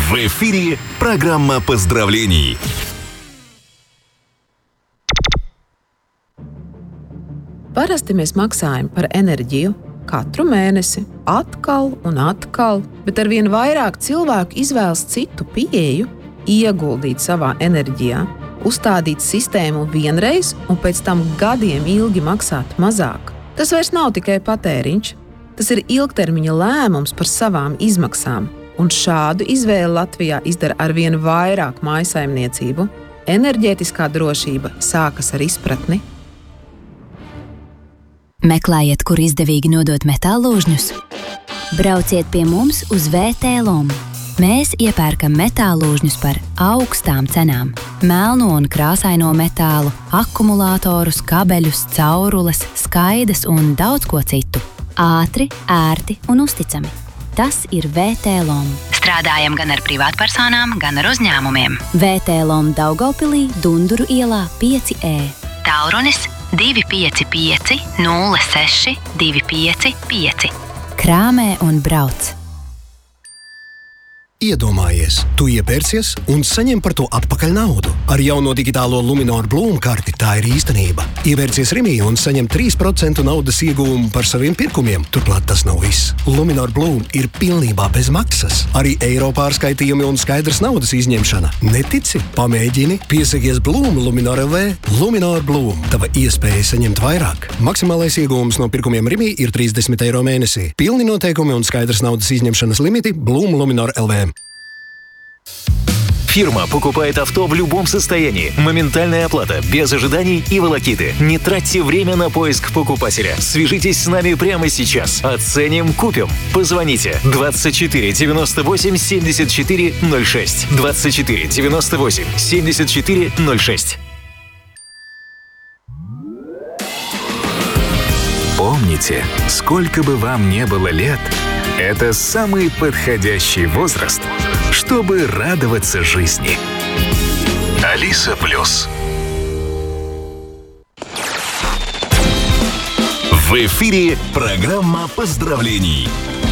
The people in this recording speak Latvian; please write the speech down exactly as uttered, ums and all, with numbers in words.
В эфире программа поздравлений. Parasti mēs maksājam par enerģiju katru mēnesi, atkal un atkal, bet arvien vairāk cilvēku izvēlas citu pieeju, ieguldīt savā enerģijā, uzstādīt sistēmu vienreiz un pēc tam gadiem ilgi maksāt mazāk. Tas vairs nav tikai patēriņš, tas ir ilgtermiņa lēmums par savām izmaksām, un šādu izvēli Latvijā izdara arvien vairāk mājsaimniecību. Enerģētiskā drošība sākas ar izpratni. Meklējiet, kur izdevīgi nodot metālūžņus? Brauciet pie mums uz V T L O M. Mēs iepērkam metālūžņus par augstām cenām. Melno un krāsaino metālu, akumulātorus, kabeļus, caurules, skaidas un daudz ko citu. Ātri, ērti un uzticami. Tas ir V T L O M. Strādājam gan ar privātpersonām, gan ar uzņēmumiem. V T L O M Daugavpilī, Dunduru ielā pieci E. Tālrunis divi pieci pieci nulle seši divi pieci pieci. Krāmē un brauc. Iedomājies, tu iepērcies un saņem par to atpakaļ naudu. Ar jauno digitālo Luminor Bloom karti tā ir īstenība. Ievērcies Rimī un saņem trīs procenti naudas ieguvumu par saviem pirkumiem. Turklāt tas nav viss. Luminor Bloom ir pilnībā bez maksas. Arī eiro pārskaitījumi un skaidrs naudas izņemšana. Netici? Pamēģini. Piesakies Bloom Luminor L V. Luminor Bloom. Tava iespēja saņemt vairāk. Maksimālais ieguvums no pirkumiem Rimī ir trīsdesmit eiro mēnesī. Pilni noteikumi un skaidrs naudas izņemšanas limiti Bloom Luminor L V. Фирма покупает авто в любом состоянии. Моментальная оплата, без ожиданий и волокиты. Не тратьте время на поиск покупателя. Свяжитесь с нами прямо сейчас. Оценим, купим. Позвоните двадцать четыре девяносто восемь семьдесят четыре ноль шесть. двадцать четыре девяносто восемь семьдесят четыре ноль шесть. Помните, сколько бы вам ни было лет, это самый подходящий возраст, чтобы радоваться жизни. Алиса Плюс. В эфире программа поздравлений.